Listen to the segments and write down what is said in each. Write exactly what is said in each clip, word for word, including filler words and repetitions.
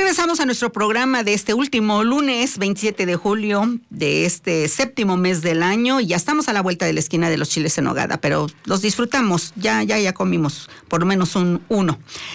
Regresamos a nuestro programa de este último lunes, veintisiete de julio de este séptimo mes del año. Ya estamos a la vuelta de la esquina de los chiles en nogada, pero los disfrutamos. Ya, ya, ya comimos por lo menos un uno.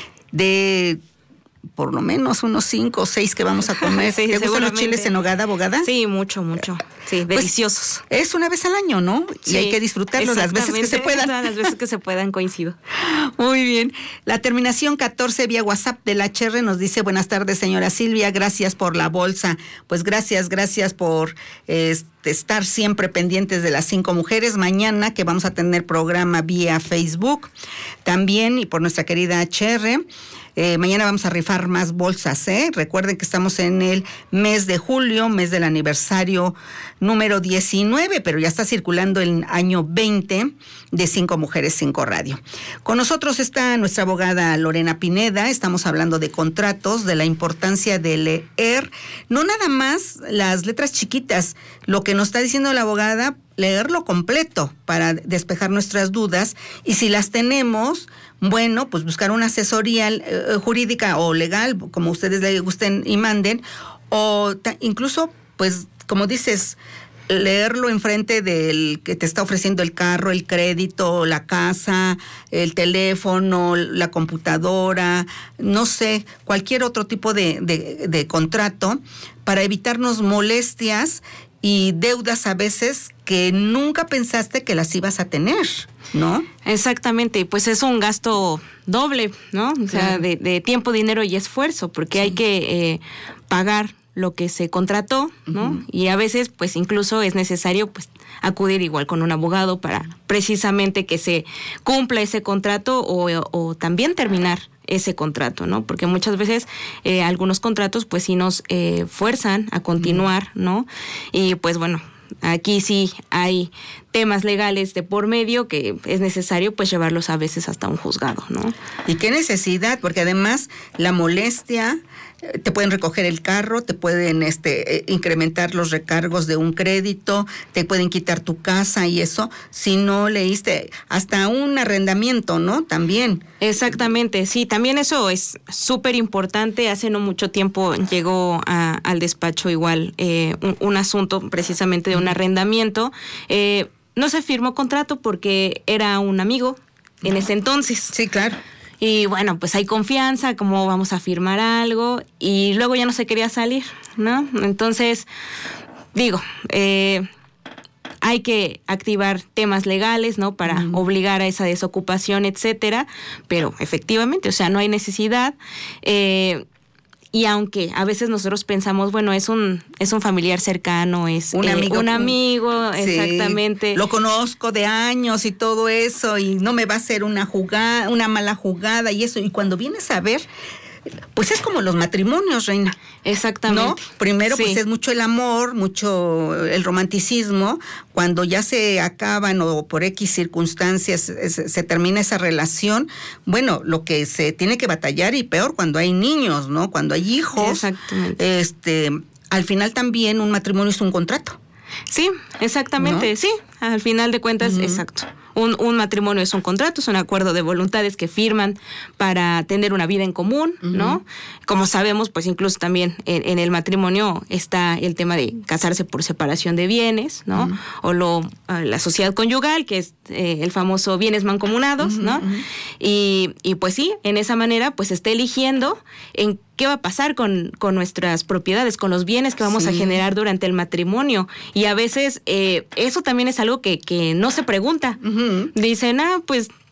De por lo menos unos cinco o seis que vamos a comer. Sí, ¿Te gustan los chiles en nogada, abogada? Sí, mucho, mucho. Sí, pues, deliciosos. Es una vez al año, ¿no? Sí, y hay que disfrutarlos las veces que se puedan. Todas las veces que se puedan, coincido. Muy bien. La terminación catorce vía WhatsApp del H R nos dice: buenas tardes, señora Silvia, gracias por la bolsa. Pues gracias, gracias por este, estar siempre pendientes de las cinco mujeres. Mañana que vamos a tener programa vía Facebook también, y por nuestra querida H R. Eh, mañana vamos a rifar más bolsas, ¿eh? Recuerden que estamos en el mes de julio, mes del aniversario número diecinueve, pero ya está circulando el año veinte de Cinco Mujeres, Cinco Radio. Con nosotros está nuestra abogada Lorena Pineda. Estamos hablando de contratos, de la importancia de leer, no nada más las letras chiquitas, lo que nos está diciendo la abogada, leerlo completo para despejar nuestras dudas, y si las tenemos, bueno, pues buscar una asesoría eh, jurídica o legal, como ustedes le gusten y manden, o ta- incluso, pues, como dices, leerlo enfrente del que te está ofreciendo el carro, el crédito, la casa, el teléfono, la computadora, no sé, cualquier otro tipo de, de, de contrato, para evitarnos molestias y deudas a veces que nunca pensaste que las ibas a tener, ¿no? Exactamente, pues es un gasto doble, ¿no? O sea, claro, de, de tiempo, dinero y esfuerzo, porque sí, hay que eh, pagar lo que se contrató, ¿no? Uh-huh. Y a veces, pues incluso es necesario, pues, acudir igual con un abogado para precisamente que se cumpla ese contrato o, o también terminar ese contrato, ¿no? Porque muchas veces eh, algunos contratos pues sí nos eh, fuerzan a continuar, ¿no? Y pues bueno, aquí sí hay temas legales de por medio que es necesario pues llevarlos a veces hasta un juzgado, ¿no? Y qué necesidad, porque además la molestia, te pueden recoger el carro, te pueden este incrementar los recargos de un crédito, te pueden quitar tu casa y eso, si no leíste, hasta un arrendamiento, ¿no? También. Exactamente, sí, también eso es súper importante. Hace no mucho tiempo llegó a, al despacho igual eh, un, un asunto precisamente de un arrendamiento. Eh, no se firmó contrato porque era un amigo en ese entonces. Sí, claro. Y bueno, pues hay confianza, cómo vamos a firmar algo, y luego ya no se quería salir, ¿no? Entonces, digo, eh, hay que activar temas legales, ¿no? Para uh-huh. obligar a esa desocupación, etcétera, pero efectivamente, o sea, no hay necesidad. Eh, Y aunque a veces nosotros pensamos, bueno, es un es un familiar cercano, es un eh, amigo, un amigo, sí, exactamente. Lo conozco de años y todo eso, y no me va a hacer una jugada, una mala jugada y eso. Y cuando vienes a ver, pues es como los matrimonios, Reina. Exactamente. ¿No? Primero, sí, pues es mucho el amor, mucho el romanticismo. Cuando ya se acaban o por X circunstancias se, se termina esa relación, bueno, lo que se tiene que batallar, y peor cuando hay niños, ¿no? Cuando hay hijos. Exactamente. Este, al final también un matrimonio es un contrato. Sí, exactamente, ¿no? Sí, al final de cuentas, uh-huh. exacto. Un, un matrimonio es un contrato, es un acuerdo de voluntades que firman para tener una vida en común, uh-huh. ¿no? Como sabemos, pues incluso también en, en el matrimonio está el tema de casarse por separación de bienes, ¿no? Uh-huh. O lo, la sociedad conyugal, que es eh, el famoso bienes mancomunados, uh-huh, ¿no? Uh-huh. Y, y pues sí, en esa manera, pues está eligiendo en qué va a pasar con, con nuestras propiedades, con los bienes que vamos sí. a generar durante el matrimonio. Y a veces eh, eso también es algo que, que no se pregunta. Uh-huh. Dicen, ah, pues